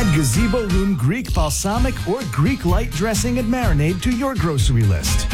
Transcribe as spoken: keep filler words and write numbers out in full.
Add Gazebo Room Greek Balsamic or Greek Light Dressing and Marinade to your grocery list.